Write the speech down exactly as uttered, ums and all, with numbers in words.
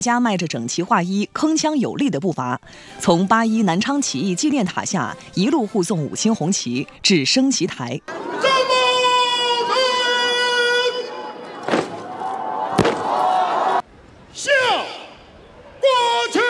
加迈着整齐划一、铿锵有力的步伐，从八一南昌起义纪念塔下一路护送五星红旗至升旗台。 中